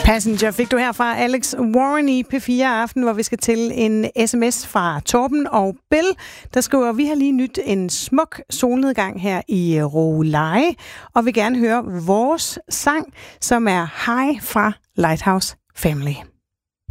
Passenger fik du her fra Alex Warren i P4 Aften, hvor vi skal til en sms fra Torben og Bill, der skriver, vi har lige nyt en smuk solnedgang her i Råleje, og vil gerne høre vores sang, som er High fra Lighthouse Family.